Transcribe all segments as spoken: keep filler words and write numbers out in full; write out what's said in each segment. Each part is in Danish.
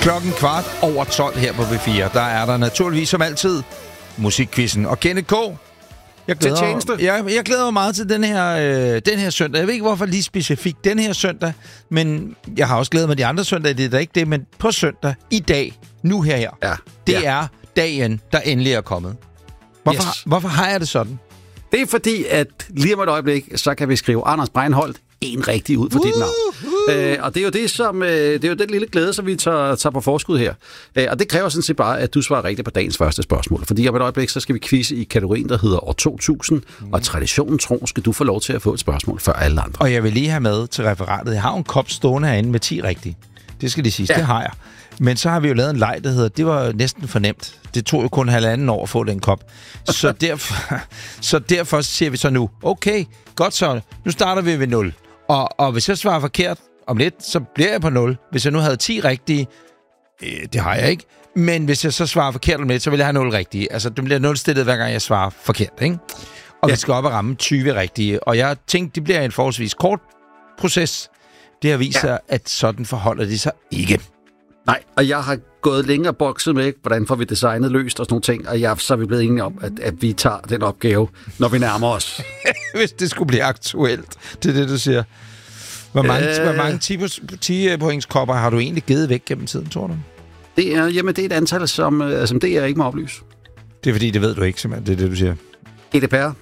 Klokken kvart over tolv her på B fire. Der er der naturligvis som altid musikquizzen. Og Kenneth K. Jeg glæder, jeg, jeg glæder mig meget til den her, øh, den her søndag. Jeg ved ikke, hvorfor lige specifikt den her søndag, men jeg har også glædet mig de andre søndage. Det er da ikke det, men på søndag, i dag, nu her her, ja. det ja. er dagen, der endelig er kommet. Hvorfor, yes. hvorfor har jeg det sådan? Det er fordi, at lige om et øjeblik, så kan vi skrive Anders Breinholt en rigtig ud for uh, dit navn. Uh. Øh, og det er jo det, som, øh, det er jo den lille glæde, som vi tager, tager på forskud her. Øh, og det kræver sådan set bare, at du svarer rigtigt på dagens første spørgsmål. Fordi om et øjeblik, så skal vi quizze i kategorien, der hedder år to tusind. Mm. Og traditionen tro, skal du få lov til at få et spørgsmål før alle andre. Og jeg vil lige have med til referatet. Jeg har en kop stående herinde med ti rigtige. Det skal de sige, ja. Det har jeg. Men så har vi jo lavet en leg, der hedder, det var næsten for nemt. Det tog jo kun halvanden år at få den kop. Så derfor, så derfor siger vi så nu, okay, godt så, nu starter vi ved nul. Og, og hvis jeg svarer forkert om lidt, så bliver jeg på nul. Hvis jeg nu havde ti rigtige, øh, det har jeg ikke. Men hvis jeg så svarer forkert om lidt, så vil jeg have nul rigtige. Altså, det bliver nulstillet, hver gang jeg svarer forkert, ikke? Og ja. Vi skal op og ramme tyve rigtige. Og jeg tænkte, det bliver en forholdsvis kort proces. Det har vist sig, ja. At sådan forholder de sig ikke. Nej, og jeg har gået længere bokset med, hvordan får vi designet løst og sådan nogle ting, og jeg, så er vi blevet enige om, at, at vi tager den opgave, når vi nærmer os. Hvis det skulle blive aktuelt, det er det, du siger. Hvor mange, øh, hvor mange ti-pointskopper har du egentlig givet væk gennem tiden, tror du? Det er, jamen, det er et antal, som, øh, som det er ikke må oplyse. Det er fordi, det ved du ikke, simpelthen. Det er det, du siger. G D P R.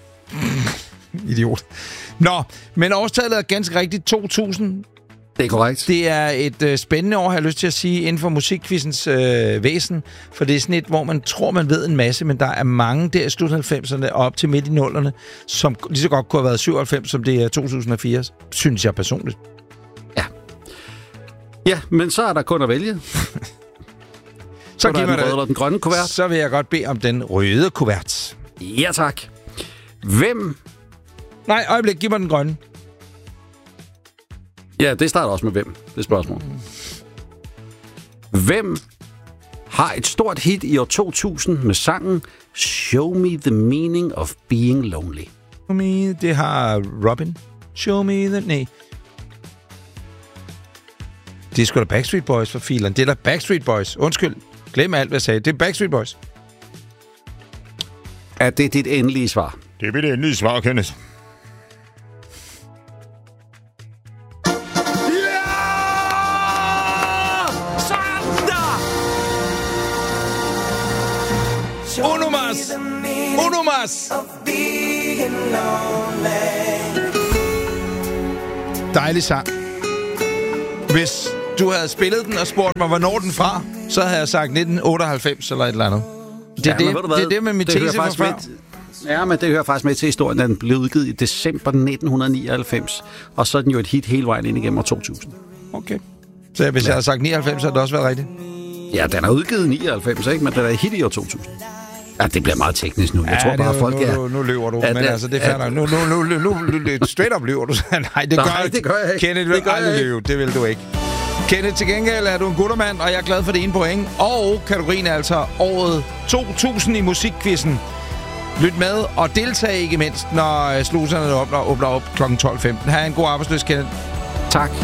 Idiot. Nå, men årstallet er ganske rigtigt to tusind. Det er korrekt. Det er et øh, spændende år, har jeg lyst til at sige, inden for musikquizzens øh, væsen. For det er sådan et, hvor man tror, man ved en masse, men der er mange der i slut halvfemserne og op til midt i nullerne, som lige så godt kunne have været syvoghalvfems, som det er to tusind og fire, synes jeg personligt. Ja. Ja, men så er der kun at vælge. så så giver man den røde den grønne kuvert. Så vil jeg godt bede om den røde kuvert. Ja, tak. Hvem? Nej, øjeblik, giv mig den grønne. Ja, det starter også med hvem, det spørgsmål. Hvem har et stort hit i år to tusind med sangen Show Me the Meaning of Being Lonely? Show me, det har Robin. Show me the... Nej. Det er sgu da Backstreet Boys for filen. Det er da Backstreet Boys. Undskyld. Glem alt, hvad jeg sagde. Det er Backstreet Boys. Er det dit endelige svar? Det er mit endelige svar, Kenneth. Onomas! Onomas! Dejlig sang. Hvis du havde spillet den og spurgt mig, hvornår den fra, så havde jeg sagt nitten otteoghalvfems eller et eller andet. Det er ja, det, det, det med min tese fra før. Ja, men det hører faktisk med til historien, at den blev udgivet i december nitten nioghalvfems. Og så er den jo et hit hele vejen ind igennem år to tusind. Okay. Så hvis ja. jeg havde sagt nioghalvfems, så havde det også været rigtigt? Ja, den er udgivet i nioghalvfems, ikke? Men den er et hit i år to tusind. Ja, det bliver meget teknisk nu. Jeg ja, tror bare, nu, folk nu, er... Nu, nu løber du, men altså, det er færdigt. Nu, nu, nu, nu, nu, straight up løber du. Nej, det gør, Nej, det gør jeg ikke. Kenneth, vil aldrig løbe. Det vil du ikke. Kenneth, til gengæld er du en guttermand, og jeg er glad for det ene point. Og kategorien er altså året to tusind i musikquizzen. Lyt med og deltag ikke mindst, når sluserne åbner, åbner op klokken tolv femten. Ha' en god arbejdsløs, Kenneth. Tak.